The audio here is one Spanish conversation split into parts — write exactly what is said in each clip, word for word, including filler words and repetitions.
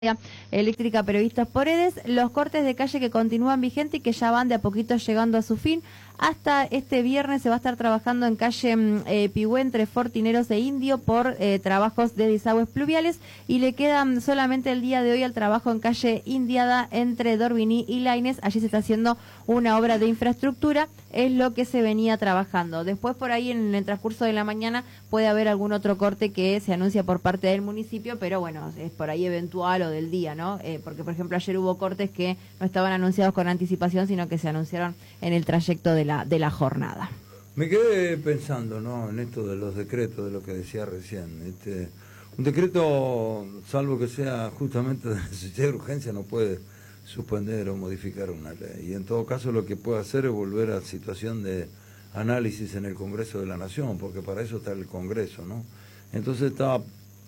Eléctrica previstos por EDES, los cortes de calle que continúan vigentes y que ya van de a poquito llegando a su fin. Hasta este viernes se va a estar trabajando en calle eh, Pigüé entre Fortineros e Indio por eh, trabajos de desagües pluviales, y le quedan solamente el día de hoy al trabajo en calle Indiada entre Dorvini y Lainez. Allí se está haciendo una obra de infraestructura, es lo que se venía trabajando. Después por ahí en el transcurso de la mañana puede haber algún otro corte que se anuncia por parte del municipio, pero bueno, es por ahí eventual o del día, ¿no? Eh, porque por ejemplo ayer hubo cortes que no estaban anunciados con anticipación, sino que se anunciaron en el trayecto de la, de la jornada. Me quedé pensando, ¿no?, en esto de los decretos, de lo que decía recién. Este, un decreto, salvo que sea justamente de necesidad de urgencia, no puede suspender o modificar una ley. Y en todo caso lo que puede hacer es volver a situación de análisis en el Congreso de la Nación, porque para eso está el Congreso, ¿no? Entonces estaba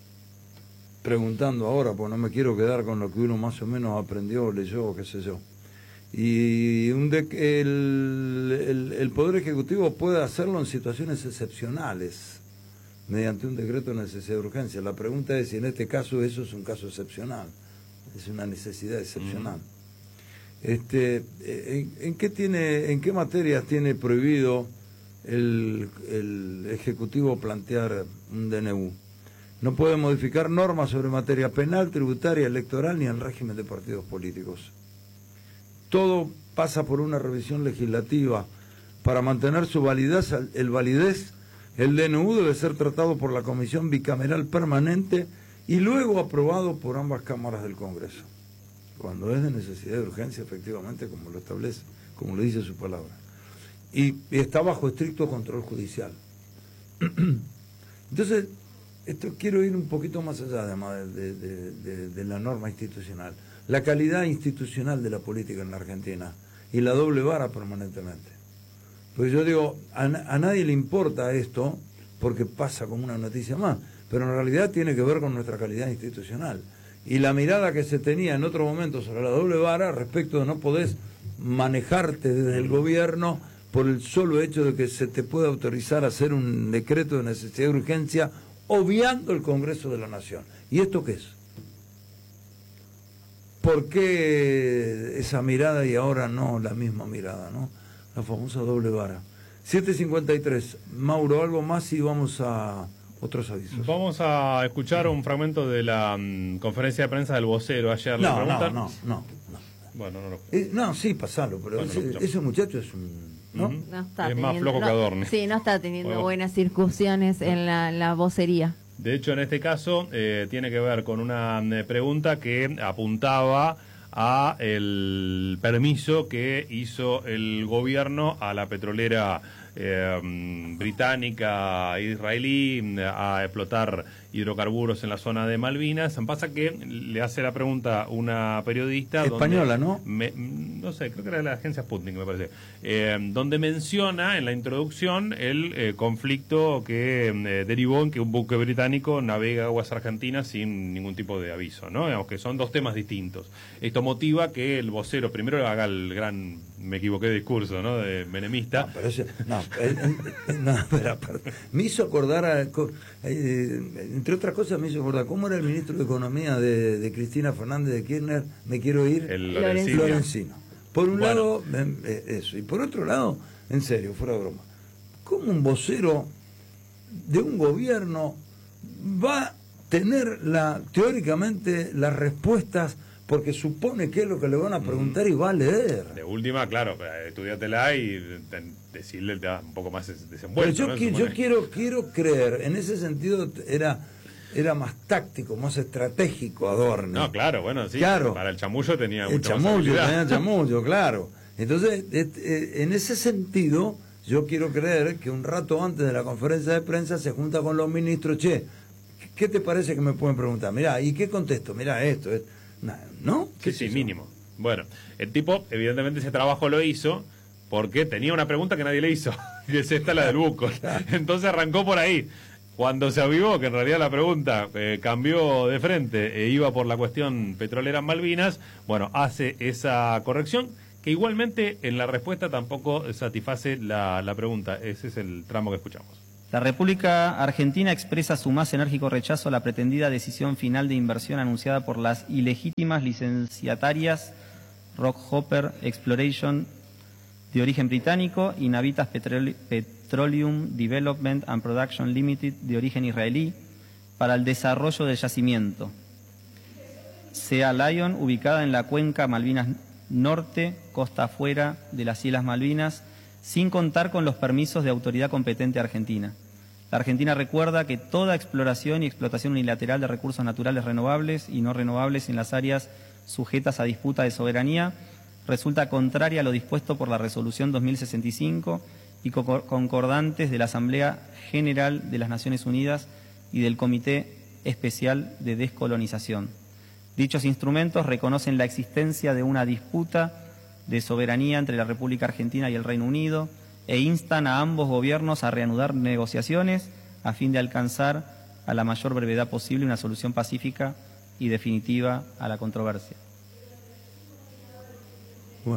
preguntando ahora, pues no me quiero quedar con lo que uno más o menos aprendió, leyó, qué sé yo. Y un de, el, el, el Poder Ejecutivo puede hacerlo en situaciones excepcionales, mediante un decreto de necesidad de urgencia. La pregunta es si en este caso eso es un caso excepcional, es una necesidad excepcional. Mm. Este, ¿en, en qué tiene, en qué materias tiene prohibido el, el Ejecutivo plantear un D N U? No puede modificar normas sobre materia penal, tributaria, electoral ni el régimen de partidos políticos. Todo pasa por una revisión legislativa. Para mantener su validez, el validez, el D N U debe ser tratado por la Comisión Bicameral Permanente y luego aprobado por ambas cámaras del Congreso. Cuando es de necesidad de urgencia, efectivamente, como lo establece, como lo dice su palabra. Y, y está bajo estricto control judicial. Entonces, esto quiero ir un poquito más allá, además de, de, de, de la norma institucional. La calidad institucional de la política en la Argentina y la doble vara permanentemente. Pues yo digo, a, a nadie le importa esto porque pasa como una noticia más, pero en realidad tiene que ver con nuestra calidad institucional. Y la mirada que se tenía en otro momento sobre la doble vara respecto de no podés manejarte desde el gobierno por el solo hecho de que se te puede autorizar a hacer un decreto de necesidad de urgencia obviando el Congreso de la Nación. ¿Y esto qué es? ¿Por qué esa mirada y ahora no la misma mirada, ¿no? La famosa doble vara. siete cincuenta y tres. Mauro, algo más y vamos a otros avisos. Vamos a escuchar un fragmento de la um, conferencia de prensa del vocero ayer. No, le preguntan... no, no, no, no. Bueno, no lo... Eh, no, sí, pasalo, pero bueno, ese, ese muchacho es un... ¿no? Uh-huh. No está es teniendo, más flojo no, que Adorni. Sí, no está teniendo bueno. buenas incursiones en la, la vocería. De hecho, en este caso, eh, tiene que ver con una eh, pregunta que apuntaba a el permiso que hizo el gobierno a la petrolera eh, británica israelí a explotar hidrocarburos en la zona de Malvinas. Pasa que le hace la pregunta una periodista española, donde ¿no? Me, no sé, creo que era de la agencia Sputnik, me parece, eh, donde menciona en la introducción el eh, conflicto que eh, derivó en que un buque británico navega aguas argentinas sin ningún tipo de aviso, ¿no? Digamos que son dos temas distintos. Esto motiva que el vocero primero haga el gran, me equivoqué de discurso, ¿no?, de menemista. No, pero ese, no, eh, eh, no pero, pero, me hizo acordar, a, eh, entre otras cosas me hizo acordar, ¿cómo era el ministro de Economía de, de Cristina Fernández de Kirchner? Me quiero ir. El Lorenzino. Lorenzino. Por un bueno. lado, eh, eso. Y por otro lado, en serio, fuera de broma, ¿cómo un vocero de un gobierno va a tener la, teóricamente las respuestas, porque supone que es lo que le van a preguntar, mm. y va a leer? De última, claro, estudiátela y decirle un poco más desenvuelto. Pero yo, ¿no? qui yo quiero, quiero creer, en ese sentido era... era más táctico, más estratégico Adorni. No, claro, bueno, sí, claro, para el chamullo tenía mucha el chamullo, más tenía chamullo, claro. Entonces, en ese sentido, yo quiero creer que un rato antes de la conferencia de prensa se junta con los ministros, che, ¿qué te parece que me pueden preguntar? Mirá, ¿y qué contesto? Mirá, esto, es... ¿no? Sí, sí, mínimo. Bueno, el tipo, evidentemente, ese trabajo lo hizo porque tenía una pregunta que nadie le hizo, y es esta la del buco. Entonces arrancó por ahí. Cuando se avivó que en realidad la pregunta eh, cambió de frente e iba por la cuestión petrolera en Malvinas, bueno, hace esa corrección que igualmente en la respuesta tampoco satisface la, la pregunta. Ese es el tramo que escuchamos. La República Argentina expresa su más enérgico rechazo a la pretendida decisión final de inversión anunciada por las ilegítimas licenciatarias Rockhopper Exploration de origen británico y Navitas Petrol- Petroleum Development and Production Limited de origen israelí para el desarrollo del yacimiento. Sea Lion, ubicada en la cuenca Malvinas Norte, costa afuera de las Islas Malvinas, sin contar con los permisos de autoridad competente argentina. La Argentina recuerda que toda exploración y explotación unilateral de recursos naturales renovables y no renovables en las áreas sujetas a disputa de soberanía resulta contraria a lo dispuesto por la Resolución dos mil sesenta y cinco y concordantes de la Asamblea General de las Naciones Unidas y del Comité Especial de Descolonización. Dichos instrumentos reconocen la existencia de una disputa de soberanía entre la República Argentina y el Reino Unido e instan a ambos gobiernos a reanudar negociaciones a fin de alcanzar a la mayor brevedad posible una solución pacífica y definitiva a la controversia. Bueno.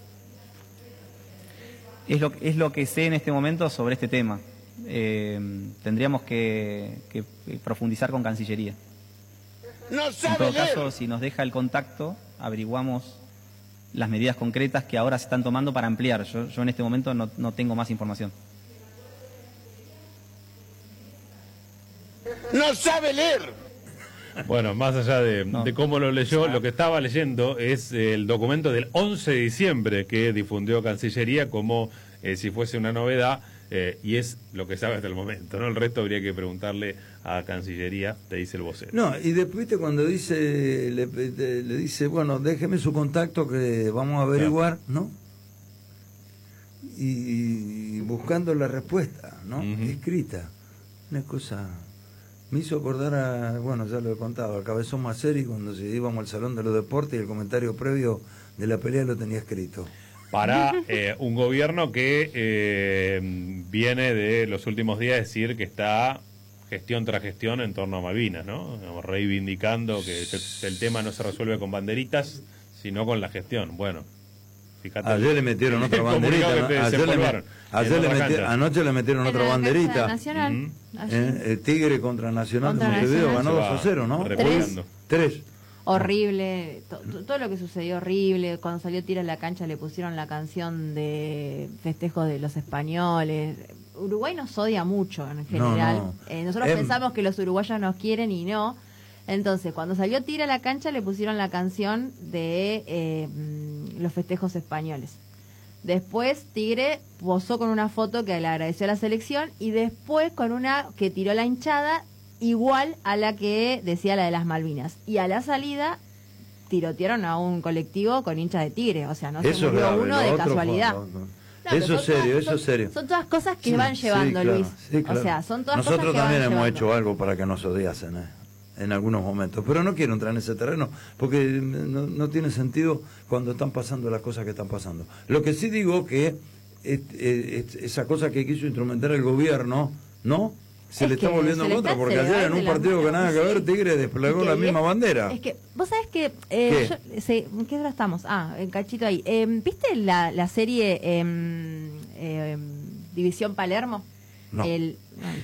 Es lo, es lo que sé en este momento sobre este tema. Eh, tendríamos que, que profundizar con Cancillería. No sabe en todo leer. caso, si nos deja el contacto, averiguamos las medidas concretas que ahora se están tomando para ampliar. Yo, yo en este momento no, no tengo más información. No sabe leer. Bueno, más allá de, No. de cómo lo leyó, lo que estaba leyendo es el documento del once de diciembre que difundió Cancillería como eh, si fuese una novedad, eh, y es lo que sabe hasta el momento, ¿no? El resto habría que preguntarle a Cancillería, te dice el vocero. No, y después ¿viste? Cuando dice, le, le dice, bueno, déjeme su contacto que vamos a averiguar, ¿no? Y, y buscando la respuesta, ¿no? Uh-huh. Escrita. Una cosa... Me hizo acordar a, bueno, ya lo he contado, a Cabezón Maceri cuando se íbamos al Salón de los Deportes y el comentario previo de la pelea lo tenía escrito. Para eh, un gobierno que eh, viene de los últimos días decir que está gestión tras gestión en torno a Malvinas, ¿no? Como reivindicando que, que el tema no se resuelve con banderitas, sino con la gestión. Bueno, fíjate. Ayer le metieron otra banderita, ¿no? Ayer le, me, ayer le metieron, anoche le metieron otra banderita. Nacional. Mm. Eh, el Tigre contra Nacional Contra de Montevideo Nacional. ganó dos a cero, ¿no? Repudiando. Tres. Horrible, to- to- todo lo que sucedió horrible. Cuando salió Tira en la cancha le pusieron la canción de festejos de los españoles. Uruguay nos odia mucho en general. No, no. Eh, nosotros Em- pensamos que los uruguayos nos quieren y no. Entonces, cuando salió Tira a la cancha le pusieron la canción de eh, mm, los festejos españoles. Después Tigre posó con una foto que le agradeció a la selección y después con una que tiró la hinchada igual a la que decía la de las Malvinas. Y a la salida tirotearon a un colectivo con hinchas de Tigre. O sea, no se Eso es murió grave, uno lo de otro casualidad. fue- no, no. No, pero Eso es son serio, todas- eso son- es serio. Son todas cosas que Sí, van llevando, sí, claro, Luis. sí, claro. O sea, son todas Nosotros cosas que también van hemos llevando. hecho algo para que nos odiasen, ¿eh? En algunos momentos. Pero no quiero entrar en ese terreno porque no, no tiene sentido cuando están pasando las cosas que están pasando. Lo que sí digo que es, es- esa cosa que quiso instrumentar el gobierno, ¿no? Se Es le está que volviendo se en le contra, está- porque se le va ayer en de un las partido que manos, nada que ver, sí. Tigre desplegó Es la que- misma bandera. Es que, vos sabés que... Eh, yo- se- ¿en qué hora estamos? Ah, en cachito ahí. Eh, ¿Viste la, la serie eh, eh, División Palermo? No. El,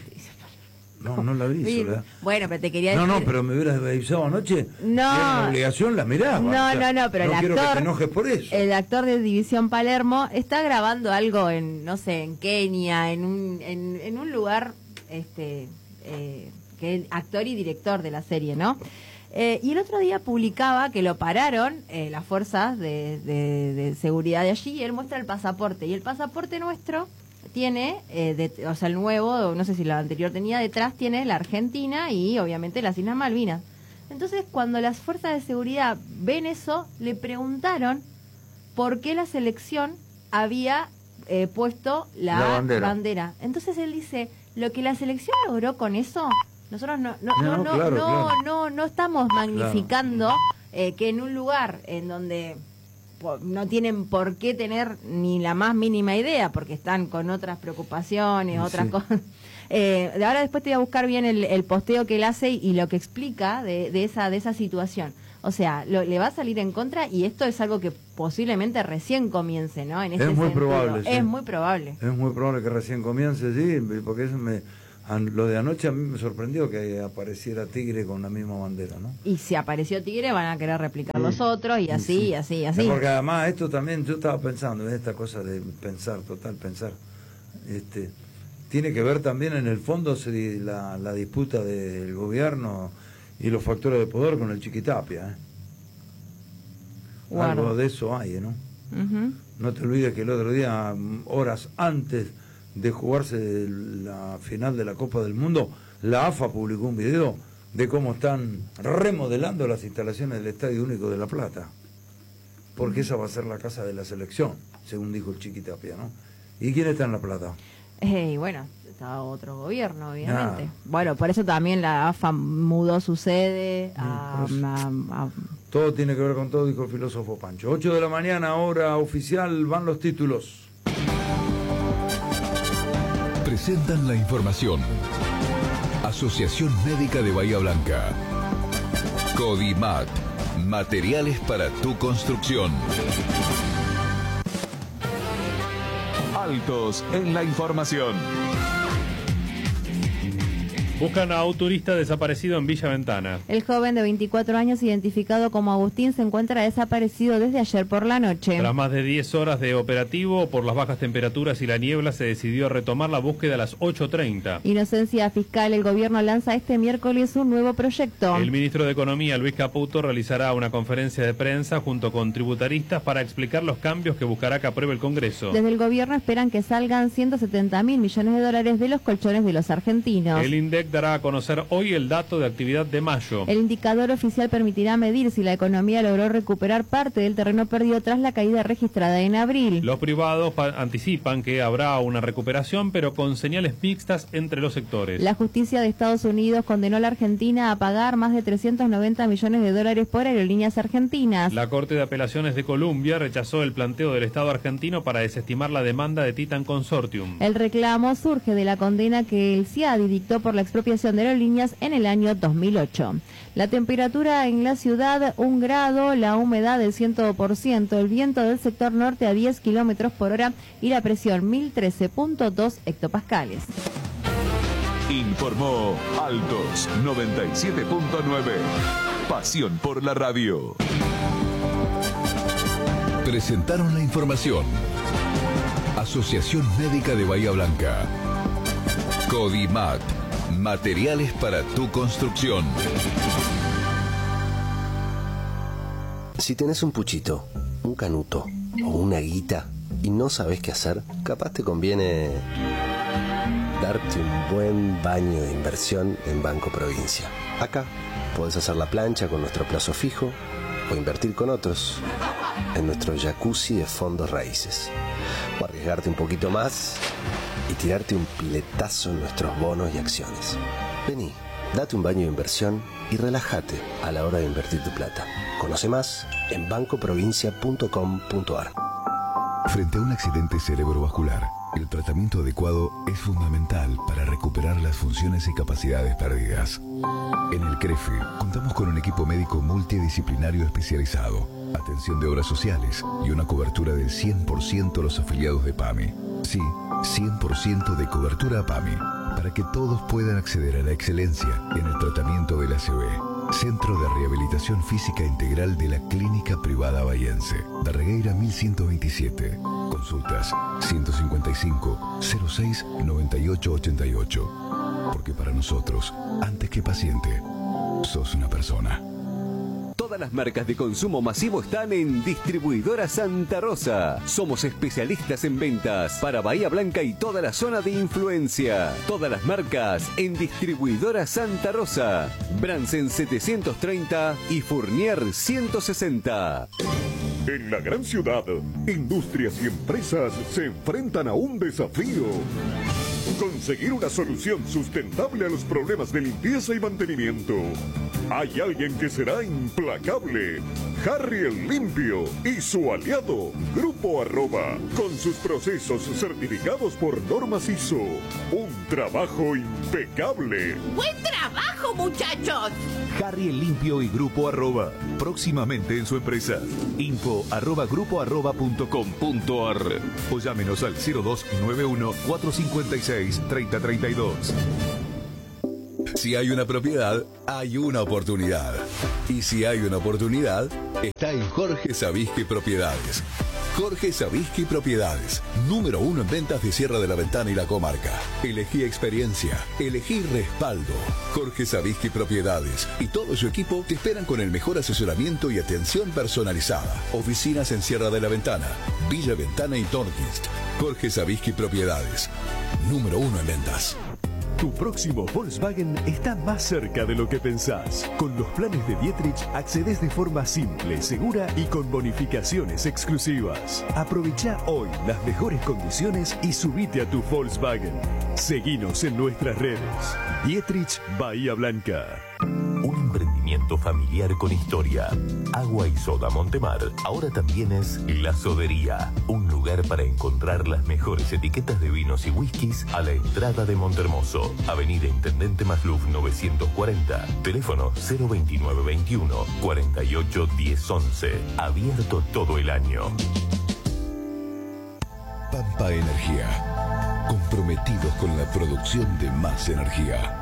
No, no la vi, Sí, Soledad. bueno, pero te quería No, decir... no, pero me hubieras avisado anoche. No. Era una obligación, la miraba. No, O sea, no, no, pero no el quiero actor, que te enojes por eso. el actor de División Palermo está grabando algo en, no sé, en Kenia, en un, en, en un lugar, este, eh, que es actor y director de la serie, ¿no? Eh, y el otro día publicaba que lo pararon eh, las fuerzas de, de, de seguridad de allí y él muestra el pasaporte. Y el pasaporte nuestro tiene, eh, de, o sea, el nuevo, no sé si lo anterior tenía, detrás tiene la Argentina y obviamente las Islas Malvinas. Entonces, cuando las fuerzas de seguridad ven eso, le preguntaron por qué la selección había eh, puesto la, La bandera. bandera. Entonces él dice, lo que la selección logró con eso, nosotros no no no No, no claro, no, claro. no, no estamos magnificando eh, que en un lugar en donde po- no tienen por qué tener ni la más mínima idea, porque están con otras preocupaciones, otras Sí. cosas. Eh, de ahora después te voy a buscar bien el, el posteo que él hace y lo que explica de, de esa de esa situación. O sea, lo- le va a salir en contra y esto es algo que posiblemente recién comience, ¿no? En ese Es muy sentido. probable, sí. Es muy probable. Es muy probable que recién comience, sí, porque eso me, Lo de anoche a mí me sorprendió que apareciera Tigre con la misma bandera, ¿no? Y si apareció Tigre van a querer replicar sí. los otros y así, sí. y así, y así. Porque además esto también, yo estaba pensando en esta cosa de pensar, total pensar, este, tiene que ver también en el fondo la, la disputa del gobierno y los factores de poder con el Chiquitapia, ¿eh? Guarda. Algo de eso hay, ¿no? Uh-huh. No te olvides que el otro día, horas antes de jugarse la final de la Copa del Mundo, la A F A publicó un video de cómo están remodelando las instalaciones del Estadio Único de La Plata, porque esa va a ser la casa de la selección, según dijo el Chiquitapia, ¿no? ¿Y quién está en La Plata? Eh, bueno, está otro gobierno, obviamente. Ah. Bueno, por eso también la A F A mudó su sede a, a, a... Todo tiene que ver con todo, dijo el filósofo Pancho. ocho de la mañana, hora oficial, van los títulos. Presentan la información. Asociación Médica de Bahía Blanca. Codimat. Materiales para tu construcción. Altos en la información. Buscan a un turista desaparecido en Villa Ventana. El joven de veinticuatro años, identificado como Agustín, se encuentra desaparecido desde ayer por la noche. Tras más de diez horas de operativo, por las bajas temperaturas y la niebla, se decidió retomar la búsqueda a las ocho treinta. Inocencia Fiscal, el gobierno lanza este miércoles un nuevo proyecto. El ministro de Economía, Luis Caputo, realizará una conferencia de prensa junto con tributaristas para explicar los cambios que buscará que apruebe el Congreso. Desde el gobierno esperan que salgan ciento setenta mil millones de dólares de los colchones de los argentinos. El INDEC dará a conocer hoy el dato de actividad de mayo. El indicador oficial permitirá medir si la economía logró recuperar parte del terreno perdido tras la caída registrada en abril. Los privados anticipan que habrá una recuperación, pero con señales mixtas entre los sectores. La justicia de Estados Unidos condenó a la Argentina a pagar más de trescientos noventa millones de dólares por aerolíneas argentinas. La Corte de Apelaciones de Colombia rechazó el planteo del Estado argentino para desestimar la demanda de Titan Consortium. El reclamo surge de la condena que el C I A D dictó por la expropiación de aerolíneas en el año dos mil ocho. La temperatura en la ciudad, un grado, la humedad del cien por ciento, el viento del sector norte a diez kilómetros por hora y la presión mil trece punto dos hectopascales. Informó Altos noventa y siete punto nueve. Pasión por la radio. Presentaron la información. Asociación Médica de Bahía Blanca. Codimat. Materiales para tu construcción. Si tenés un puchito, un canuto o una guita y no sabés qué hacer, capaz te conviene darte un buen baño de inversión en Banco Provincia. Acá podés hacer la plancha con nuestro plazo fijo o invertir con otros en nuestro jacuzzi de fondos raíces. O arriesgarte un poquito más y tirarte un piletazo en nuestros bonos y acciones. Vení, date un baño de inversión y relájate a la hora de invertir tu plata. Conoce más en banco provincia punto com punto ar. Frente a un accidente cerebrovascular, el tratamiento adecuado es fundamental para recuperar las funciones y capacidades perdidas. En el CREFE contamos con un equipo médico multidisciplinario especializado, atención de obras sociales y una cobertura del cien por ciento de los afiliados de PAMI. Sí, cien por ciento de cobertura a PAMI, para que todos puedan acceder a la excelencia en el tratamiento del A C V. Centro de Rehabilitación Física Integral de la Clínica Privada Bahiense, Darregueira mil ciento veintisiete. Consultas ciento cincuenta y cinco, cero seis, noventa y ocho, ochenta y ocho. Porque para nosotros, antes que paciente, sos una persona. Todas las marcas de consumo masivo están en Distribuidora Santa Rosa. Somos especialistas en ventas para Bahía Blanca y toda la zona de influencia. Todas las marcas en Distribuidora Santa Rosa. Bransen setecientos treinta y Fournier ciento sesenta. En la gran ciudad, industrias y empresas se enfrentan a un desafío. Conseguir una solución sustentable a los problemas de limpieza y mantenimiento. Hay alguien que será implacable. Harry el Limpio y su aliado, Grupo Arroba, con sus procesos certificados por normas I S O. Un trabajo impecable. ¡Buen trabajo, muchachos! Harry el Limpio y Grupo Arroba, próximamente en su empresa. Info arroba grupo arroba punto com punto ar o llámenos al cero dos nueve uno, cuatro cinco seis, tres cero tres dos. Si hay una propiedad, hay una oportunidad. Y si hay una oportunidad, está en Jorge Sabisky Propiedades. Jorge Sabisky Propiedades, número uno en ventas de Sierra de la Ventana y la comarca. Elegí experiencia, elegí respaldo. Jorge Sabisky Propiedades y todo su equipo te esperan con el mejor asesoramiento y atención personalizada. Oficinas en Sierra de la Ventana, Villa Ventana y Tornquist. Jorge Sabisky Propiedades, número uno en ventas. Tu próximo Volkswagen está más cerca de lo que pensás. Con los planes de Dietrich accedes de forma simple, segura y con bonificaciones exclusivas. Aprovecha hoy las mejores condiciones y subite a tu Volkswagen. Seguinos en nuestras redes. Dietrich Bahía Blanca. Un emprendimiento familiar con historia. Agua y Soda Montemar ahora también es La Sodería, un lugar para encontrar las mejores etiquetas de vinos y whiskies a la entrada de Montermoso. Avenida Intendente Masluf novecientos cuarenta, teléfono cero veintinueve veintiuno cuarenta y ocho diez once. Abierto todo el año. Pampa Energía, comprometidos con la producción de más energía.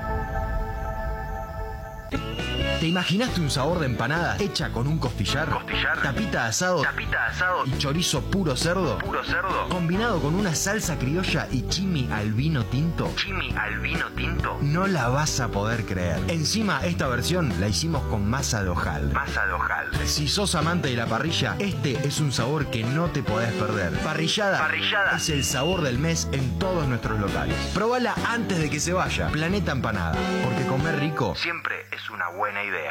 ¿Te imaginaste un sabor de empanada hecha con un costillar? Costillar. Tapita asado. Tapita asado. Y chorizo puro cerdo. Puro cerdo. Combinado con una salsa criolla y chimi al vino tinto. Chimi al vino tinto. No la vas a poder creer. Encima, esta versión la hicimos con masa de hojaldre. Masa de hojaldre. Si sos amante de la parrilla, este es un sabor que no te podés perder. Parrillada. Parrillada. Es el sabor del mes en todos nuestros locales. Probala antes de que se vaya. Planeta Empanada. Porque comer rico siempre es una buena idea.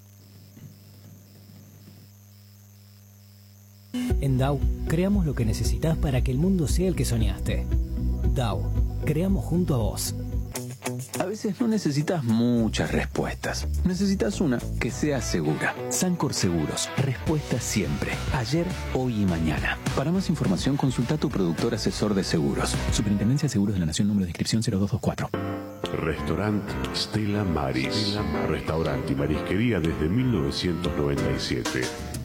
En D A O, creamos lo que necesitas para que el mundo sea el que soñaste. D A O, creamos junto a vos. A veces no necesitas muchas respuestas. Necesitas una que sea segura. Sancor Seguros. Respuesta siempre. Ayer, hoy y mañana. Para más información, consulta a tu productor asesor de seguros. Superintendencia de Seguros de la Nación, número de inscripción cero dos dos cuatro. Restaurante Stella Maris. Restaurante y marisquería desde mil novecientos noventa y siete.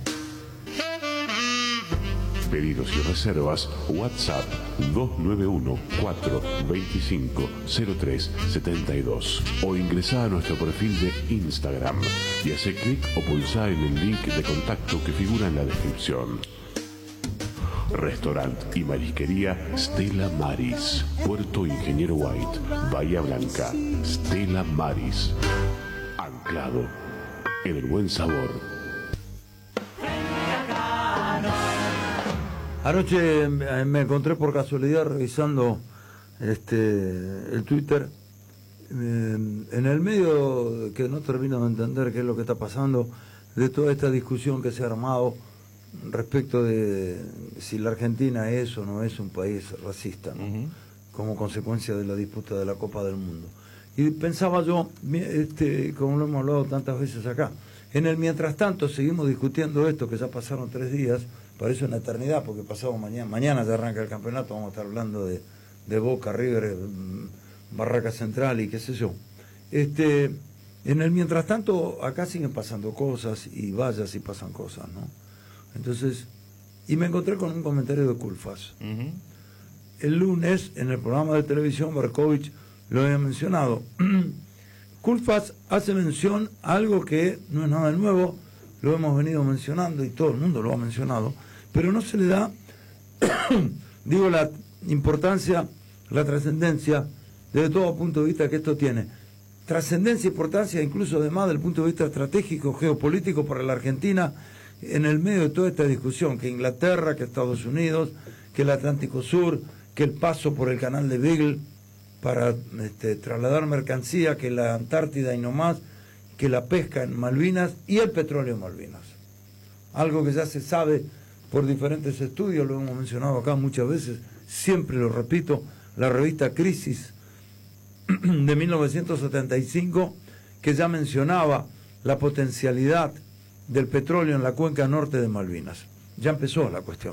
Pedidos y reservas, WhatsApp dos nueve uno, cuatro dos cinco, cero tres siete dos o ingresá a nuestro perfil de Instagram y hace clic o pulsá en el link de contacto que figura en la descripción. Restaurante y marisquería Stella Maris, Puerto Ingeniero White, Bahía Blanca. Stella Maris, anclado en el buen sabor. Anoche me encontré por casualidad revisando este el Twitter, eh, en el medio que no termino de entender qué es lo que está pasando, de toda esta discusión que se ha armado respecto de si la Argentina es o no es un país racista, ¿no? Uh-huh. Como consecuencia de la disputa de la Copa del Mundo. Y pensaba yo, este, como lo hemos hablado tantas veces acá, en el mientras tanto seguimos discutiendo esto, que ya pasaron tres días, parece una eternidad, porque pasado mañana, mañana ya arranca el campeonato, vamos a estar hablando de, de Boca, River, Barraca Central y qué sé yo. Este, en el mientras tanto, acá siguen pasando cosas, y vaya si pasan cosas, ¿no? Entonces, y me encontré con un comentario de Culfas. Uh-huh. El lunes, en el programa de televisión, Berkovich lo había mencionado. Culfas hace mención a algo que no es nada nuevo, lo hemos venido mencionando y todo el mundo lo ha mencionado, pero no se le da, digo, la importancia, la trascendencia, desde todo punto de vista que esto tiene. Trascendencia e importancia incluso además del punto de vista estratégico, geopolítico para la Argentina, en el medio de toda esta discusión, que Inglaterra, que Estados Unidos, que el Atlántico Sur, que el paso por el canal de Beagle para este, trasladar mercancía, que la Antártida y no más, que la pesca en Malvinas y el petróleo en Malvinas. Algo que ya se sabe por diferentes estudios, lo hemos mencionado acá muchas veces, siempre lo repito, la revista Crisis de mil novecientos setenta y cinco, que ya mencionaba la potencialidad del petróleo en la cuenca norte de Malvinas. Ya empezó la cuestión.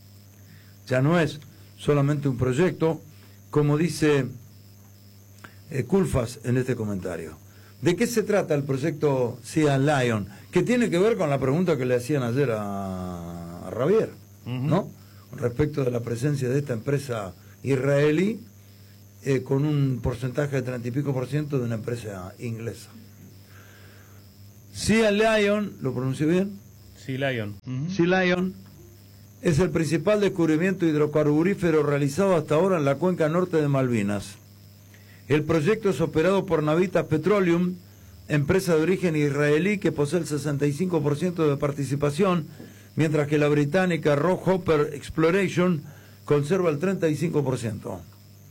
Ya no es solamente un proyecto, como dice eh, Culfas en este comentario. ¿De qué se trata el proyecto Sea Lion? Que tiene que ver con la pregunta que le hacían ayer a, a Javier, uh-huh. ¿no? Respecto de la presencia de esta empresa israelí eh, con un porcentaje de treinta y pico por ciento de una empresa inglesa. Sea Lion, ¿lo pronuncio bien? Sea Lion. Uh-huh. Sea Lion es el principal descubrimiento hidrocarburífero realizado hasta ahora en la cuenca norte de Malvinas. El proyecto es operado por Navitas Petroleum, empresa de origen israelí que posee el sesenta y cinco por ciento de participación, mientras que la británica Rock Hopper Exploration conserva el treinta y cinco por ciento.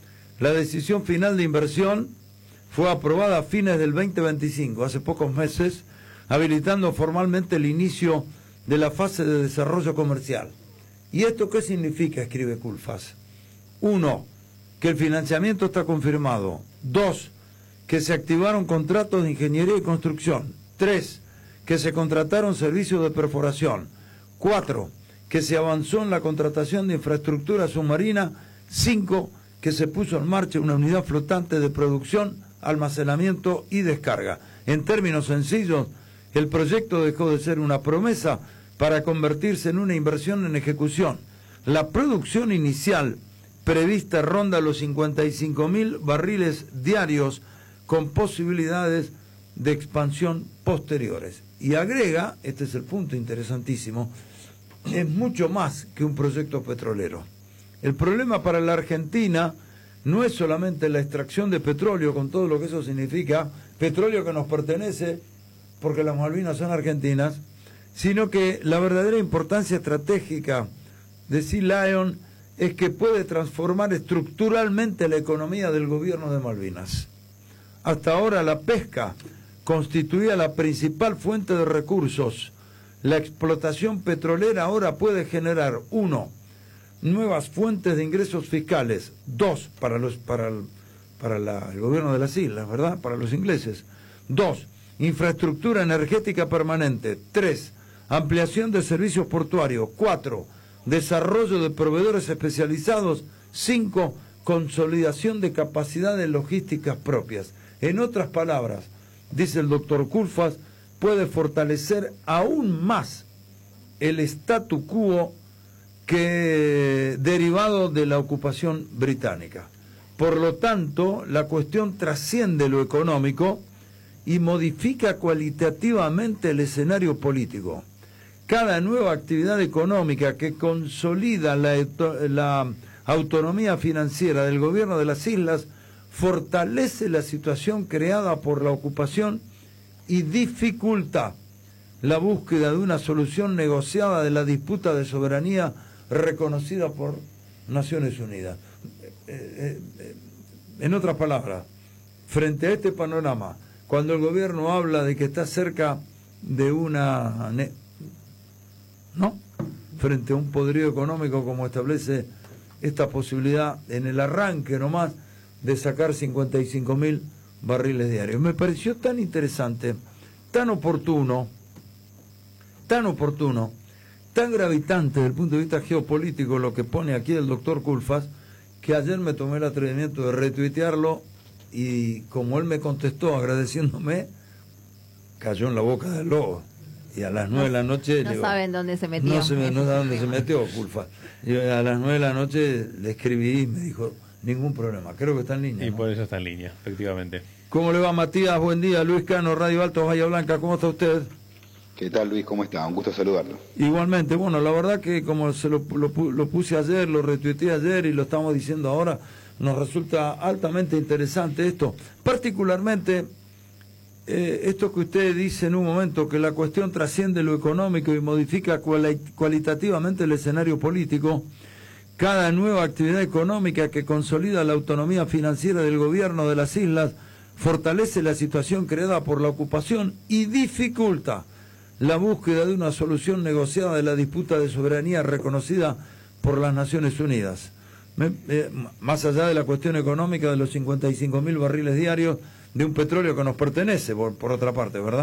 La decisión final de inversión fue aprobada a fines del veinte veinticinco, hace pocos meses, habilitando formalmente el inicio de la fase de desarrollo comercial. ¿Y esto qué significa?, escribe Culfas. Uno, que el financiamiento está confirmado. Dos, que se activaron contratos de ingeniería y construcción. Tres, que se contrataron servicios de perforación. Cuatro, que se avanzó en la contratación de infraestructura submarina. Cinco, que se puso en marcha una unidad flotante de producción, almacenamiento y descarga. En términos sencillos, el proyecto dejó de ser una promesa para convertirse en una inversión en ejecución. La producción inicial prevista ronda los cincuenta y cinco mil barriles diarios con posibilidades de expansión posteriores. Y agrega, este es el punto interesantísimo, es mucho más que un proyecto petrolero. El problema para la Argentina no es solamente la extracción de petróleo, con todo lo que eso significa, petróleo que nos pertenece porque las Malvinas son argentinas, sino que la verdadera importancia estratégica de Sea Lion es que puede transformar estructuralmente la economía del gobierno de Malvinas. Hasta ahora la pesca constituía la principal fuente de recursos. La explotación petrolera ahora puede generar, uno, nuevas fuentes de ingresos fiscales, dos, para los para el, para la, el gobierno de las islas, ¿verdad?, para los ingleses, dos, infraestructura energética permanente, tres, ampliación de servicios portuarios, cuatro, desarrollo de proveedores especializados, cinco, consolidación de capacidades logísticas propias. En otras palabras, dice el doctor Culfas, puede fortalecer aún más el statu quo que derivado de la ocupación británica. Por lo tanto, la cuestión trasciende lo económico y modifica cualitativamente el escenario político. Cada nueva actividad económica que consolida la, la autonomía financiera del gobierno de las islas fortalece la situación creada por la ocupación y dificulta la búsqueda de una solución negociada de la disputa de soberanía reconocida por Naciones Unidas. Eh, eh, en otras palabras, frente a este panorama, cuando el gobierno habla de que está cerca de una... ¿no? Frente a un poderío económico como establece esta posibilidad en el arranque nomás de sacar cincuenta y cinco mil barriles diarios. Me pareció tan interesante, tan oportuno, tan oportuno, tan gravitante desde el punto de vista geopolítico lo que pone aquí el doctor Culfas, que ayer me tomé el atrevimiento de retuitearlo y como él me contestó agradeciéndome, cayó en la boca del lobo. Y a las nueve de la noche... No le, saben dónde se metió. No, se, no sabe dónde se metió, Culfas. Y a las nueve de la noche le escribí y me dijo, ningún problema, creo que está en línea. Y ¿no? por eso está en línea, efectivamente. ¿Cómo le va, Matías? Buen día, Luis Cano, Radio Alto, Bahía Blanca, ¿cómo está usted? ¿Qué tal, Luis? ¿Cómo está? Un gusto saludarlo. Igualmente, bueno, la verdad que como se lo, lo, lo puse ayer, lo retuiteé ayer y lo estamos diciendo ahora, nos resulta altamente interesante esto. Particularmente, eh, esto que usted dice en un momento, que la cuestión trasciende lo económico y modifica cual, cualitativamente el escenario político. Cada nueva actividad económica que consolida la autonomía financiera del gobierno de las islas fortalece la situación creada por la ocupación y dificulta la búsqueda de una solución negociada de la disputa de soberanía reconocida por las Naciones Unidas. Me, eh, más allá de la cuestión económica de los cincuenta y cinco mil barriles diarios de un petróleo que nos pertenece, por, por otra parte, ¿verdad?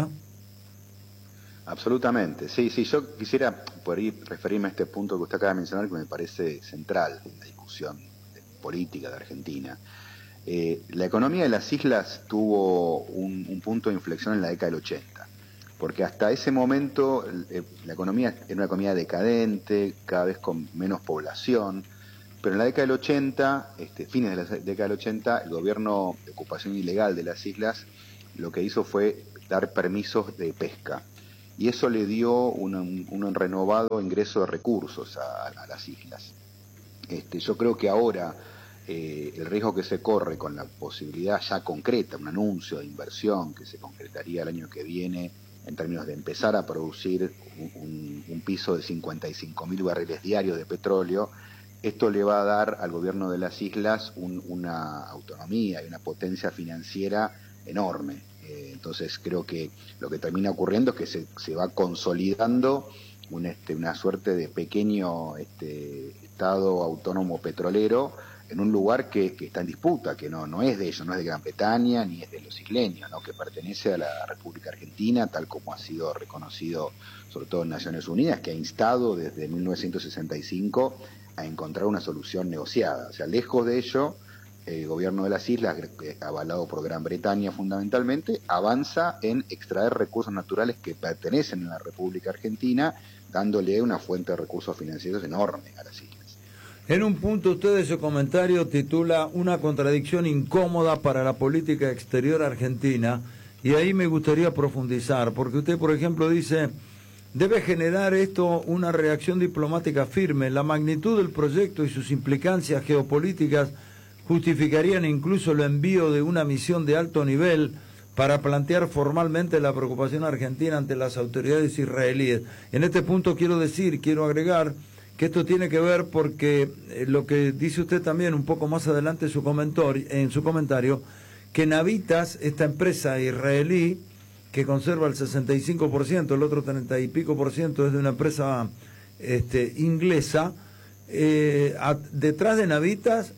Absolutamente, sí, sí, yo quisiera por ahí referirme a este punto que usted acaba de mencionar, que me parece central en la discusión de política de Argentina. Eh, la economía de las islas tuvo un, un punto de inflexión en la década del ochenta, porque hasta ese momento eh, la economía era una economía decadente, cada vez con menos población, Pero en la década del ochenta, este, fines de la década del ochenta, el gobierno de ocupación ilegal de las islas lo que hizo fue dar permisos de pesca. Y eso le dio un, un, un renovado ingreso de recursos a, a las islas. Este, yo creo que ahora eh, el riesgo que se corre con la posibilidad ya concreta, un anuncio de inversión que se concretaría el año que viene en términos de empezar a producir un, un, un piso de cincuenta y cinco mil barriles diarios de petróleo, esto le va a dar al gobierno de las islas un, una autonomía y una potencia financiera enorme. Eh, entonces creo que lo que termina ocurriendo es que se, se va consolidando un, este, una suerte de pequeño este, estado autónomo petrolero en un lugar que, que está en disputa, que no, no es de ellos, no es de Gran Bretaña ni es de los isleños, ¿no? Que pertenece a la República Argentina, tal como ha sido reconocido sobre todo en Naciones Unidas, que ha instado desde mil novecientos sesenta y cinco a encontrar una solución negociada. O sea, lejos de ello, el gobierno de las islas, avalado por Gran Bretaña fundamentalmente, avanza en extraer recursos naturales que pertenecen a la República Argentina, dándole una fuente de recursos financieros enorme a las islas. En un punto usted de su comentario titula una contradicción incómoda para la política exterior argentina, y ahí me gustaría profundizar, porque usted, por ejemplo, dice: debe generar esto una reacción diplomática firme. La magnitud del proyecto y sus implicancias geopolíticas justificarían incluso el envío de una misión de alto nivel para plantear formalmente la preocupación argentina ante las autoridades israelíes. En este punto quiero decir, quiero agregar que esto tiene que ver porque eh, lo que dice usted también un poco más adelante en su comentario, en su comentario, que Navitas, esta empresa israelí que conserva el sesenta y cinco por ciento, el otro treinta y pico por ciento es de una empresa este, inglesa, eh, a, detrás de Navitas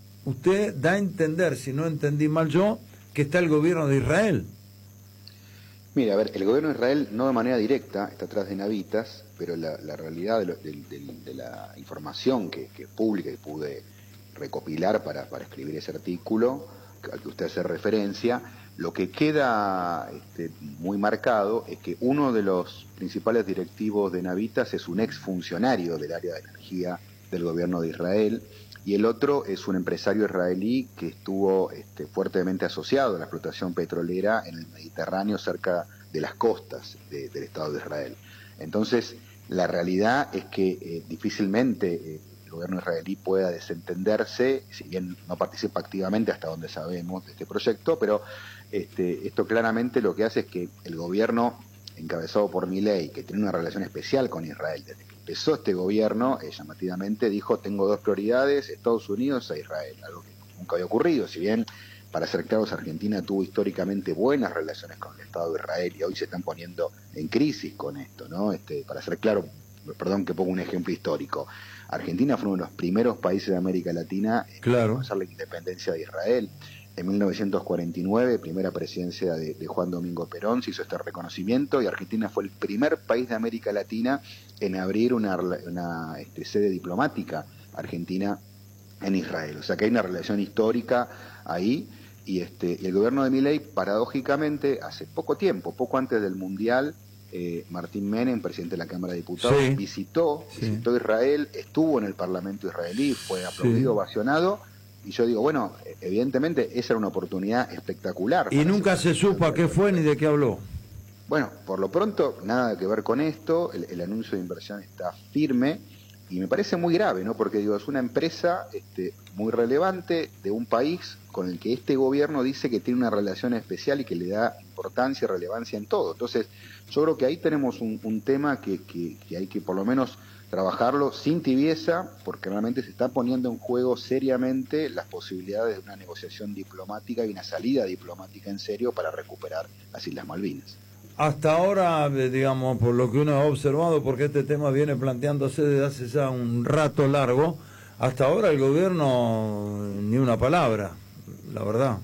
usted da a entender, si no entendí mal yo, que está el gobierno de Israel. Mira, a ver, el gobierno de Israel no de manera directa está atrás de Navitas, pero la, la realidad de, lo, de, de, de la información que, que es pública y pude recopilar para, para escribir ese artículo al que usted hace referencia, lo que queda este, muy marcado es que uno de los principales directivos de Navitas es un exfuncionario del área de energía del gobierno de Israel, y el otro es un empresario israelí que estuvo este, fuertemente asociado a la explotación petrolera en el Mediterráneo cerca de las costas de, del Estado de Israel. Entonces, la realidad es que eh, difícilmente eh, el gobierno israelí pueda desentenderse, si bien no participa activamente hasta donde sabemos de este proyecto, pero este, esto claramente lo que hace es que el gobierno encabezado por Milei, que tiene una relación especial con Israel desde que empezó este gobierno, eh, llamativamente dijo: tengo dos prioridades, Estados Unidos e Israel, algo que nunca había ocurrido. Si bien, para ser claros, Argentina tuvo históricamente buenas relaciones con el Estado de Israel y hoy se están poniendo en crisis con esto, ¿no? Este, para ser claro, perdón que pongo un ejemplo histórico, Argentina fue uno de los primeros países de América Latina en claro. reconocer la independencia de Israel. En mil novecientos cuarenta y nueve, primera presidencia de, de Juan Domingo Perón, se hizo este reconocimiento y Argentina fue el primer país de América Latina en abrir una, una este, sede diplomática argentina en Israel. O sea que hay una relación histórica ahí, y, este, y el gobierno de Milei, paradójicamente, hace poco tiempo, poco antes del Mundial, eh, Martín Menem, presidente de la Cámara de Diputados, sí. visitó, sí. visitó Israel, estuvo en el Parlamento israelí, fue aplaudido, sí. ovacionado. Y yo digo, bueno, evidentemente esa era una oportunidad espectacular. Y nunca se supo a qué fue ni de qué habló. Bueno, por lo pronto, nada que ver con esto, el, el anuncio de inversión está firme y me parece muy grave, ¿no? Porque digo, es una empresa este, muy relevante de un país con el que este gobierno dice que tiene una relación especial y que le da importancia y relevancia en todo. Entonces, yo creo que ahí tenemos un, un tema que, que, que hay que por lo menos trabajarlo sin tibieza, porque realmente se está poniendo en juego seriamente las posibilidades de una negociación diplomática y una salida diplomática en serio para recuperar las Islas Malvinas. Hasta ahora, digamos, por lo que uno ha observado, porque este tema viene planteándose desde hace ya un rato largo, hasta ahora el gobierno ni una palabra, la verdad.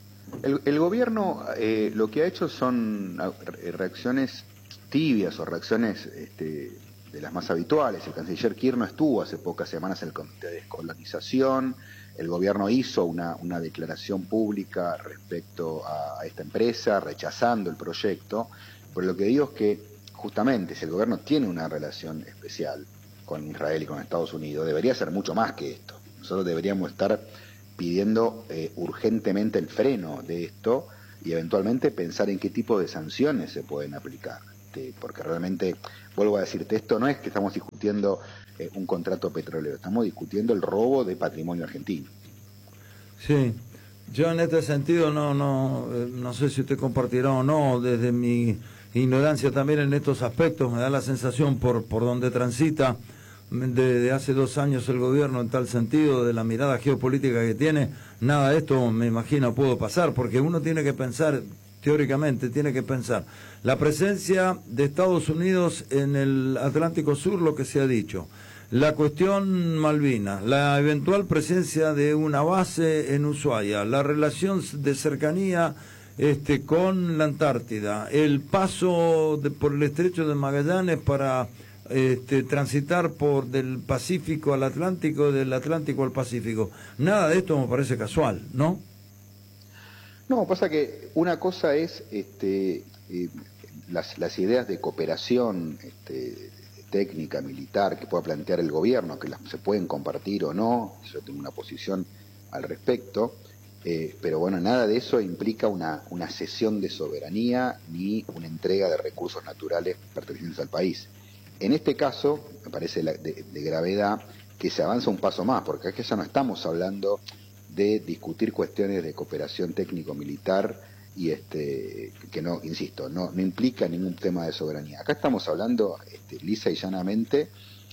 El, el gobierno eh, lo que ha hecho son reacciones tibias o reacciones este, de las más habituales. El canciller Kirchner estuvo hace pocas semanas en el Comité de Descolonización, el gobierno hizo una, una declaración pública respecto a, a esta empresa, rechazando el proyecto, pero lo que digo es que justamente si el gobierno tiene una relación especial con Israel y con Estados Unidos, debería ser mucho más que esto, Nosotros deberíamos estar pidiendo eh, urgentemente el freno de esto y eventualmente pensar en qué tipo de sanciones se pueden aplicar. Este, porque realmente, vuelvo a decirte, esto no es que estamos discutiendo eh, un contrato petrolero, estamos discutiendo el robo de patrimonio argentino. Sí, yo en este sentido no, no, eh, no sé si usted compartirá o no, desde mi ignorancia también en estos aspectos, me da la sensación por, por donde transita desde hace dos años el gobierno en tal sentido, de la mirada geopolítica que tiene, nada de esto me imagino puedo pasar, porque uno tiene que pensar, teóricamente tiene que pensar, la presencia de Estados Unidos en el Atlántico Sur, lo que se ha dicho, la cuestión Malvinas, la eventual presencia de una base en Ushuaia, la relación de cercanía este, con la Antártida, el paso de, por el estrecho de Magallanes para Este, transitar por del Pacífico al Atlántico, del Atlántico al Pacífico. Nada de esto me parece casual, ¿no? No, pasa que una cosa es este, eh, las, las ideas de cooperación este, técnica, militar, que pueda plantear el gobierno, que las, se pueden compartir o no, yo tengo una posición al respecto, eh, pero bueno, nada de eso implica una, una cesión de soberanía ni una entrega de recursos naturales pertenecientes al país. En este caso, me parece de, de gravedad que se avanza un paso más, porque es que ya no estamos hablando de discutir cuestiones de cooperación técnico-militar y este que no, insisto, no, no implica ningún tema de soberanía. Acá estamos hablando este, lisa y llanamente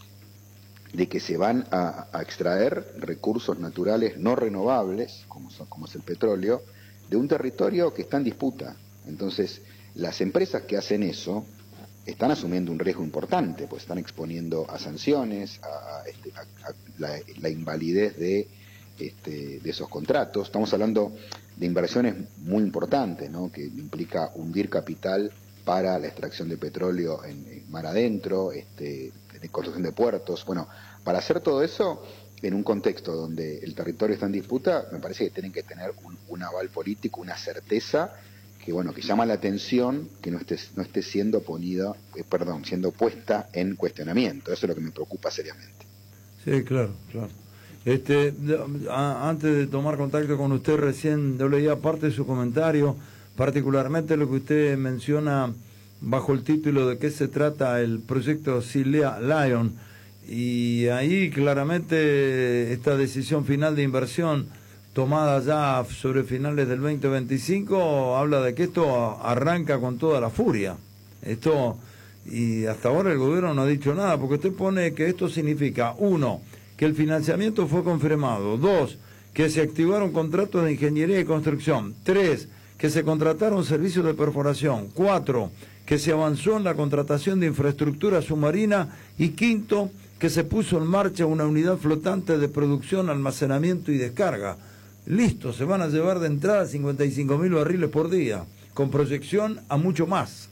de que se van a, a extraer recursos naturales no renovables, como, son, como es el petróleo, de un territorio que está en disputa. Entonces, las empresas que hacen eso están asumiendo un riesgo importante, pues están exponiendo a sanciones, a, a, este, a, a la, la invalidez de, este, de esos contratos. Estamos hablando de inversiones muy importantes, ¿no? Que implica hundir capital para la extracción de petróleo en, en mar adentro, este, de construcción de puertos. Bueno, para hacer todo eso, en un contexto donde el territorio está en disputa, me parece que tienen que tener un, un aval político, una certeza que bueno, que llama la atención que no esté, no esté siendo ponida, eh, perdón, siendo puesta en cuestionamiento. Eso es lo que me preocupa seriamente. Sí, claro, claro. Este, a, antes de tomar contacto con usted, recién yo leía parte de su comentario, particularmente lo que usted menciona bajo el título de qué se trata el proyecto Sea Lion, y ahí claramente esta decisión final de inversión tomada ya sobre finales del veinte veinticinco, habla de que esto arranca con toda la furia. Esto, y hasta ahora el gobierno no ha dicho nada, porque usted pone que esto significa, uno, que el financiamiento fue confirmado, dos, que se activaron contratos de ingeniería y construcción, tres, que se contrataron servicios de perforación, cuatro, que se avanzó en la contratación de infraestructura submarina, y quinto, que se puso en marcha una unidad flotante de producción, almacenamiento y descarga. Listo, se van a llevar de entrada cincuenta y cinco mil barriles por día, con proyección a mucho más.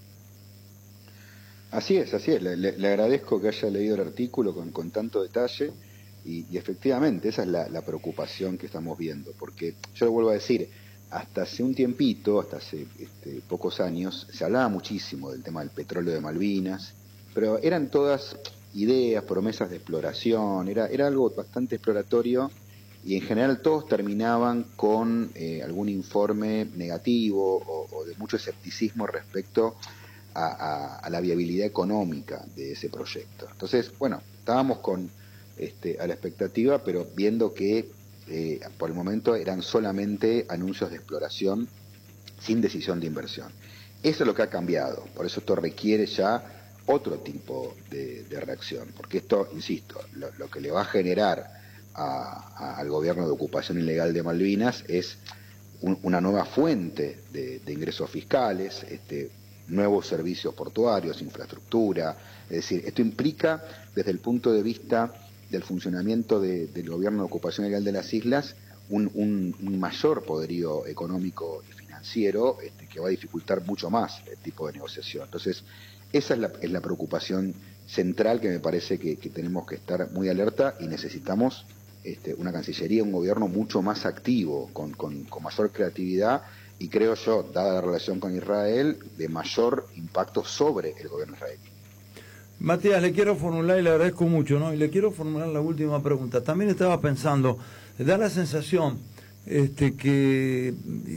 Así es, así es. Le, le, le agradezco que haya leído el artículo con, con tanto detalle y, y efectivamente esa es la, la preocupación que estamos viendo, porque yo le vuelvo a decir, hasta hace un tiempito, hasta hace este, pocos años, se hablaba muchísimo del tema del petróleo de Malvinas, pero eran todas ideas, promesas de exploración, era, era algo bastante exploratorio. Y en general todos terminaban con eh, algún informe negativo o, o de mucho escepticismo respecto a, a, a la viabilidad económica de ese proyecto. Entonces, bueno, estábamos con este, a la expectativa, pero viendo que eh, por el momento eran solamente anuncios de exploración sin decisión de inversión. Eso es lo que ha cambiado, por eso esto requiere ya otro tipo de, de reacción, porque esto, insisto, lo, lo que le va a generar A, a, al gobierno de ocupación ilegal de Malvinas es un, una nueva fuente de, de ingresos fiscales, este, nuevos servicios portuarios, infraestructura. Es decir, esto implica, desde el punto de vista del funcionamiento de, del gobierno de ocupación ilegal de las islas, un, un, un mayor poderío económico y financiero este, que va a dificultar mucho más el tipo de negociación. Entonces, esa es la, es la preocupación central que me parece que, que tenemos que estar muy alerta y necesitamos Este, una Cancillería, un gobierno mucho más activo, con, con, con mayor creatividad y creo yo, dada la relación con Israel, de mayor impacto sobre el gobierno israelí. Matías, le quiero formular, y le agradezco mucho, ¿no? Y le quiero formular la última pregunta. También estaba pensando, da la sensación este, que,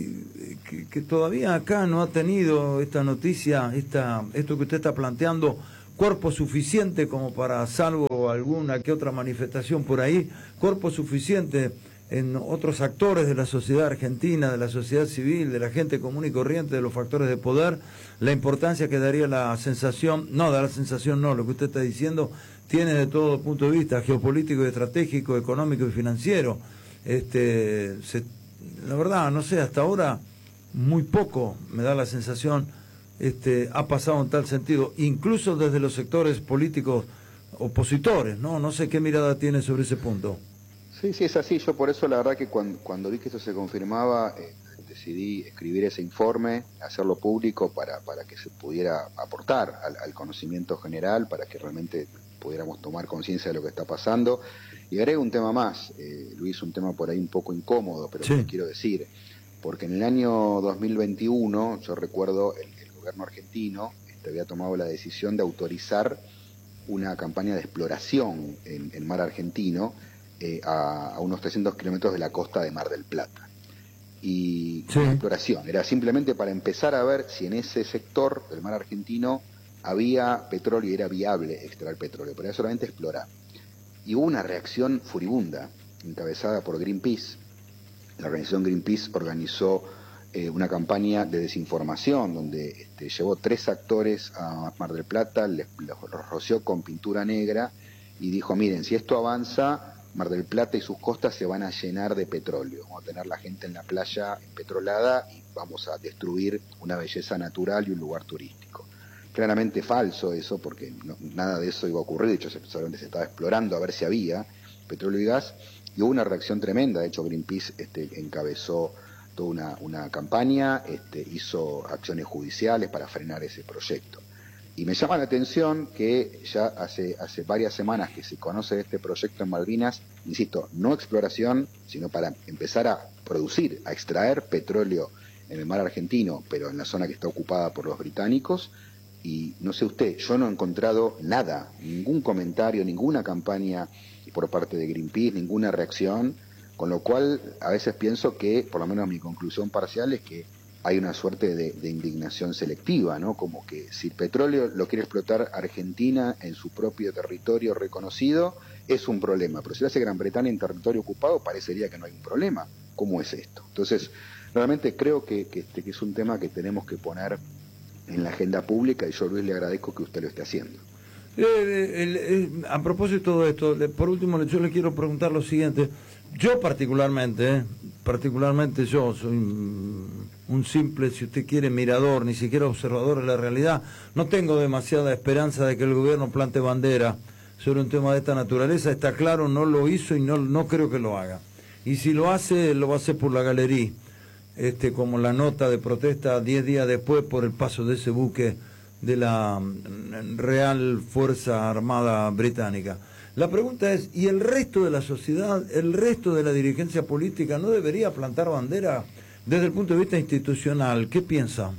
que, que todavía acá no ha tenido esta noticia, esta, esto que usted está planteando, cuerpo suficiente como para, salvo alguna que otra manifestación por ahí, cuerpo suficiente en otros actores de la sociedad argentina, de la sociedad civil, de la gente común y corriente, de los factores de poder, la importancia que daría la sensación, no, da la sensación no, lo que usted está diciendo tiene de todo punto de vista, geopolítico y estratégico, económico y financiero. Este, se, la verdad, no sé, hasta ahora muy poco me da la sensación este, ha pasado en tal sentido, incluso desde los sectores políticos opositores, ¿no? No sé qué mirada tiene sobre ese punto. Sí, sí, es así. Yo por eso la verdad que cuando, cuando vi que esto se confirmaba, eh, decidí escribir ese informe, hacerlo público para, para que se pudiera aportar al, al conocimiento general, para que realmente pudiéramos tomar conciencia de lo que está pasando. Y agrego un tema más, eh, Luis, un tema por ahí un poco incómodo, pero sí. que quiero decir, porque en el año dos mil veintiuno, yo recuerdo, el, el gobierno argentino este, había tomado la decisión de autorizar una campaña de exploración en el mar argentino, Eh, a, a unos trescientos kilómetros de la costa de Mar del Plata. Y sí. una exploración, era simplemente para empezar a ver si en ese sector del mar argentino había petróleo y era viable extraer petróleo, pero era solamente explorar. Y hubo una reacción furibunda, encabezada por Greenpeace. La organización Greenpeace organizó eh, una campaña de desinformación, donde este, llevó tres actores a Mar del Plata, les, los roció con pintura negra y dijo, miren, si esto avanza, Mar del Plata y sus costas se van a llenar de petróleo. Vamos a tener la gente en la playa empetrolada y vamos a destruir una belleza natural y un lugar turístico. Claramente falso eso, porque no, nada de eso iba a ocurrir. De hecho, solamente se estaba explorando a ver si había petróleo y gas. Y hubo una reacción tremenda. De hecho, Greenpeace este, encabezó toda una, una campaña, este, hizo acciones judiciales para frenar ese proyecto. Y me llama la atención que ya hace, hace varias semanas que se conoce de este proyecto en Malvinas, insisto, no exploración, sino para empezar a producir, a extraer petróleo en el mar argentino, pero en la zona que está ocupada por los británicos. Y no sé usted, yo no he encontrado nada, ningún comentario, ninguna campaña por parte de Greenpeace, ninguna reacción, con lo cual a veces pienso que, por lo menos mi conclusión parcial es que hay una suerte de, de indignación selectiva, ¿no? Como que si el petróleo lo quiere explotar Argentina en su propio territorio reconocido, es un problema. Pero si lo hace Gran Bretaña en territorio ocupado, parecería que no hay un problema. ¿Cómo es esto? Entonces, realmente creo que, que, este, que es un tema que tenemos que poner en la agenda pública y yo, Luis, le agradezco que usted lo esté haciendo. Eh, el, el, a propósito de esto, le, por último, yo le quiero preguntar lo siguiente. Yo particularmente, eh, particularmente yo soy un, un simple, si usted quiere, mirador, ni siquiera observador de la realidad. No tengo demasiada esperanza de que el gobierno plante bandera sobre un tema de esta naturaleza. Está claro, no lo hizo y no, no creo que lo haga. Y si lo hace, lo va a hacer por la galería, este, como la nota de protesta diez días después por el paso de ese buque de la Real Fuerza Armada Británica. La pregunta es, ¿y el resto de la sociedad, el resto de la dirigencia política no debería plantar bandera desde el punto de vista institucional? ¿Qué piensa?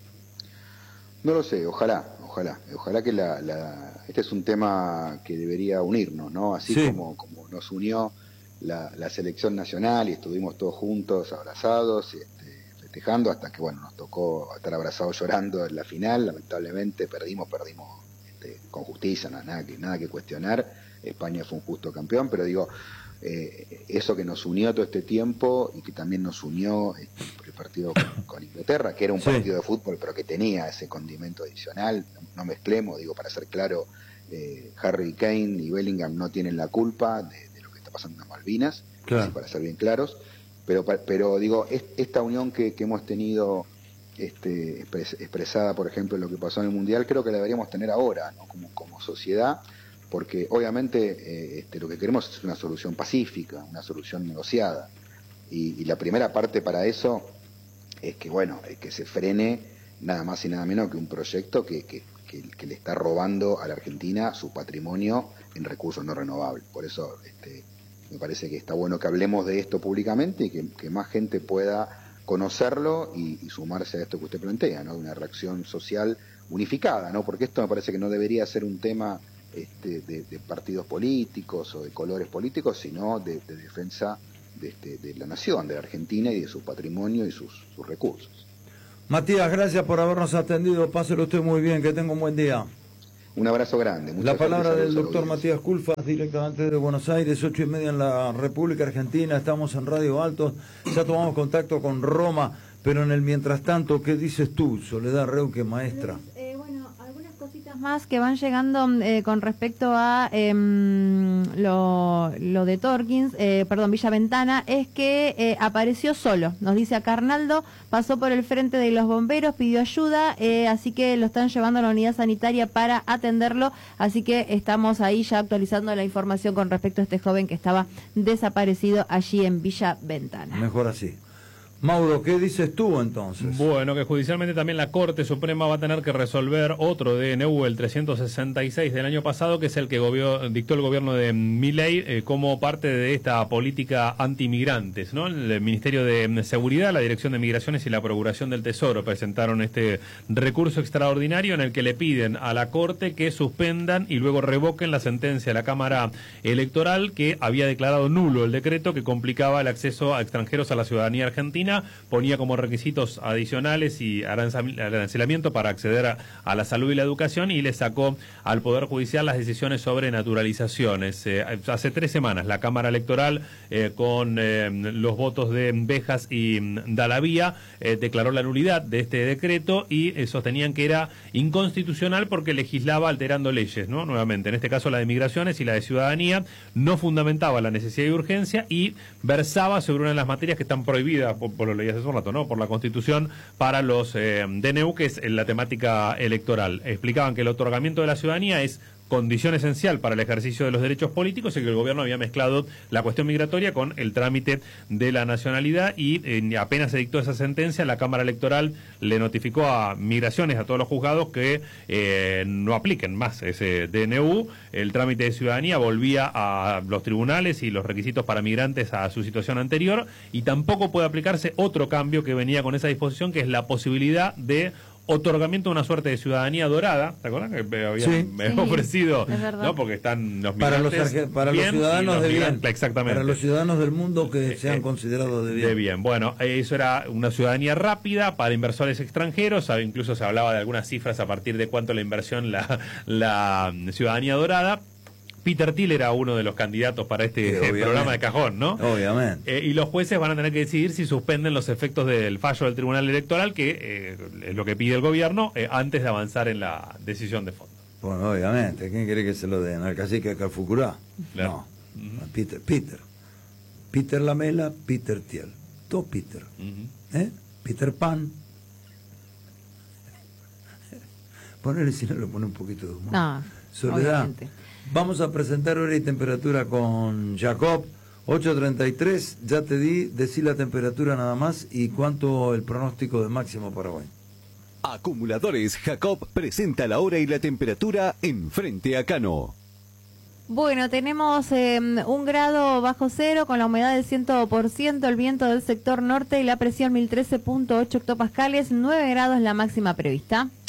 No lo sé, ojalá, ojalá, ojalá que la, la este es un tema que debería unirnos, ¿no? Así sí. como, como nos unió la, la selección nacional y estuvimos todos juntos, abrazados, este, festejando, hasta que, bueno, nos tocó estar abrazados llorando en la final. Lamentablemente perdimos, perdimos este, con justicia, nada, nada, que, nada que cuestionar. España fue un justo campeón, pero digo, eh, eso que nos unió todo este tiempo y que también nos unió este, el partido con, con Inglaterra, que era un sí. partido de fútbol, pero que tenía ese condimento adicional, no, no mezclemos, digo, para ser claro, eh, Harry Kane y Bellingham no tienen la culpa de, de lo que está pasando en Malvinas, claro. así para ser bien claros, pero, pero digo, es, esta unión que, que hemos tenido este, expres, expresada, por ejemplo, en lo que pasó en el Mundial, creo que la deberíamos tener ahora, ¿no? como, como sociedad, porque obviamente eh, este, lo que queremos es una solución pacífica, una solución negociada. Y, y la primera parte para eso es que, bueno, es que se frene nada más y nada menos que un proyecto que, que, que, que le está robando a la Argentina su patrimonio en recursos no renovables. Por eso este, me parece que está bueno que hablemos de esto públicamente y que, que más gente pueda conocerlo y, y sumarse a esto que usted plantea, ¿no? Una reacción social unificada, ¿no? Porque esto me parece que no debería ser un tema este, de, de partidos políticos o de colores políticos, sino de, de defensa de, este, de la nación, de la Argentina y de su patrimonio y sus, sus recursos. Matías, gracias por habernos atendido. Páselo usted muy bien, que tenga un buen día. Un abrazo grande. Muchas la palabra gracias, del doctor Matías Culfas, directamente de Buenos Aires, ocho y media en la República Argentina. Estamos en Radio Altos, ya tomamos contacto con Roma, pero en el mientras tanto, ¿qué dices tú, Soledad Reuque, maestra? Eh, bueno, algunas cositas más que van llegando eh, con respecto a eh, lo, lo de Torkins, eh, perdón, Villa Ventana, es que eh, apareció solo, nos dice acá Arnaldo, pasó por el frente de los bomberos, pidió ayuda, eh, así que lo están llevando a la unidad sanitaria para atenderlo, así que estamos ahí ya actualizando la información con respecto a este joven que estaba desaparecido allí en Villa Ventana. Mejor así. Mauro, ¿qué dices tú entonces? Bueno, que judicialmente también la Corte Suprema va a tener que resolver otro D N U, el trescientos sesenta y seis del año pasado, que es el que gobio, dictó el gobierno de Milei eh, como parte de esta política antimigrantes, ¿no? El Ministerio de Seguridad, la Dirección de Migraciones y la Procuración del Tesoro presentaron este recurso extraordinario en el que le piden a la Corte que suspendan y luego revoquen la sentencia de la Cámara Electoral que había declarado nulo el decreto que complicaba el acceso a extranjeros a la ciudadanía argentina, ponía como requisitos adicionales y arancelamiento para acceder a, a la salud y la educación y le sacó al Poder Judicial las decisiones sobre naturalizaciones. Eh, hace tres semanas la Cámara Electoral eh, con eh, los votos de Béjas y Dalabía eh, declaró la nulidad de este decreto y eh, sostenían que era inconstitucional porque legislaba alterando leyes, ¿no? Nuevamente, en este caso la de migraciones y la de ciudadanía, no fundamentaba la necesidad y urgencia y versaba sobre una de las materias que están prohibidas por, por lo leías hace un rato, ¿no? Por la Constitución para los eh, D N U, que es la temática electoral. Explicaban que el otorgamiento de la ciudadanía es condición esencial para el ejercicio de los derechos políticos y que el gobierno había mezclado la cuestión migratoria con el trámite de la nacionalidad y eh, apenas se dictó esa sentencia, la Cámara Electoral le notificó a Migraciones, a todos los juzgados, que eh, no apliquen más ese D N U. El trámite de ciudadanía volvía a los tribunales y los requisitos para migrantes a su situación anterior y tampoco puede aplicarse otro cambio que venía con esa disposición, que es la posibilidad de otorgamiento de una suerte de ciudadanía dorada, ¿te acuerdas que me habían sí. me sí, ofrecido? ¿No? Porque están los para los, para los ciudadanos de bien, exactamente. Para los ciudadanos del mundo que sean eh, considerados de bien. De bien. Bueno, eso era una ciudadanía rápida para inversores extranjeros, incluso se hablaba de algunas cifras a partir de cuánto la inversión la, la ciudadanía dorada. Peter Thiel era uno de los candidatos para este sí, programa de cajón, ¿no? Obviamente. Eh, y los jueces van a tener que decidir si suspenden los efectos del fallo del Tribunal Electoral, que eh, es lo que pide el gobierno, eh, antes de avanzar en la decisión de fondo. Bueno, obviamente. ¿Quién quiere que se lo den? ¿Al cacique Calfucurá? Claro. No. Uh-huh. Peter. Peter. Peter Lamela, Peter Thiel. Todo Peter. Uh-huh. ¿Eh? Peter Pan. Ponele, si no, le pone un poquito de humor. No, Soledad. Obviamente. Vamos a presentar hora y temperatura con Jacob. ocho treinta y tres, ya te di, decí la temperatura nada más y cuánto el pronóstico de máximo para hoy. Acumuladores Jacob presenta la hora y la temperatura en Frente a Cano. Bueno, tenemos eh, un grado bajo cero con la humedad del cien por ciento, el viento del sector norte y la presión mil trece punto ocho hectopascales, nueve grados la máxima prevista.